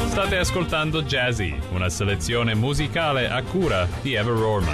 State ascoltando Jazzy, una selezione musicale a cura di Eva Rohrman.